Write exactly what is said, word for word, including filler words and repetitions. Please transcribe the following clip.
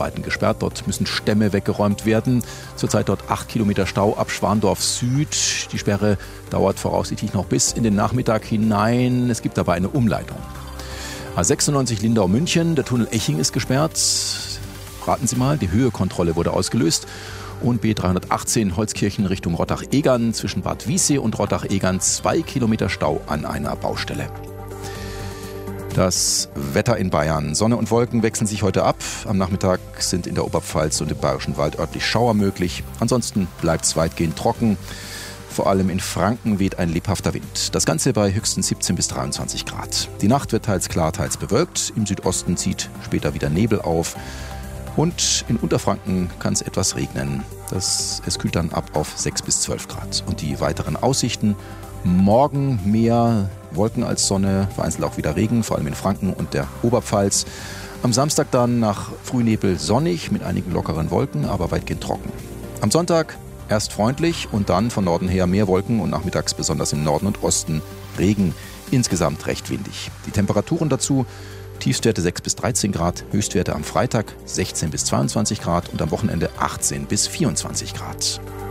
Bauarbeiten gesperrt. Dort müssen Stämme weggeräumt werden. Zurzeit dort acht Kilometer Stau ab Schwandorf Süd. Die Sperre dauert voraussichtlich noch bis in den Nachmittag hinein. Es gibt aber eine Umleitung. A sechsundneunzig Lindau-München, der Tunnel Eching ist gesperrt. Raten Sie mal, die Höhekontrolle wurde ausgelöst. Und B dreihundertachtzehn Holzkirchen Richtung Rottach-Egern zwischen Bad Wiessee und Rottach-Egern zwei Kilometer Stau an einer Baustelle. Das Wetter in Bayern. Sonne und Wolken wechseln sich heute ab. Am Nachmittag sind in der Oberpfalz und im Bayerischen Wald örtlich Schauer möglich. Ansonsten bleibt es weitgehend trocken. Vor allem in Franken weht ein lebhafter Wind. Das Ganze bei höchstens siebzehn bis dreiundzwanzig Grad. Die Nacht wird teils klar, teils bewölkt. Im Südosten zieht später wieder Nebel auf. Und in Unterfranken kann es etwas regnen. Das, es kühlt dann ab auf sechs bis zwölf Grad. Und die weiteren Aussichten: morgen mehr Wolken als Sonne, vereinzelt auch wieder Regen, vor allem in Franken und der Oberpfalz. Am Samstag dann nach Frühnebel sonnig mit einigen lockeren Wolken, aber weitgehend trocken. Am Sonntag erst freundlich und dann von Norden her mehr Wolken und nachmittags besonders im Norden und Osten Regen. Insgesamt recht windig. Die Temperaturen dazu: Tiefstwerte sechs bis dreizehn Grad, Höchstwerte am Freitag sechzehn bis zweiundzwanzig Grad und am Wochenende achtzehn bis vierundzwanzig Grad.